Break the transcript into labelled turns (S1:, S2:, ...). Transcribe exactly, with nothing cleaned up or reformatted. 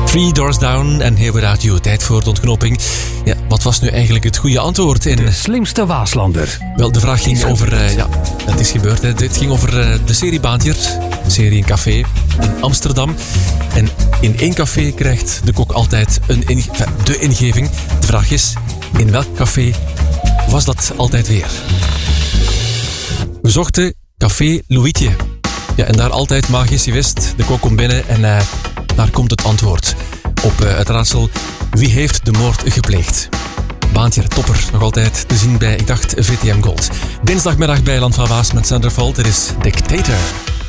S1: Three Doors Down en Here Without You. Tijd voor de ontknoping. Ja, wat was nu eigenlijk het goede antwoord in...
S2: De slimste Waaslander.
S1: Wel, de vraag ging over... Uh, ja, dat is gebeurd. Hè. Het ging over uh, de serie Baantjer. Een serie in café in Amsterdam. En in één café krijgt de kok altijd een inge- enfin, de ingeving. De vraag is, in welk café was dat altijd weer? We zochten Café Louietje. Ja, en daar altijd magisch, je wist. De kok komt binnen en uh, daar komt het antwoord op uh, het raadsel. Wie heeft de moord gepleegd? Baantje, topper, nog altijd te zien bij, ik dacht, V T M Gold. Dinsdagmiddag bij Land van Waas met Centerfold. Er is Dictator.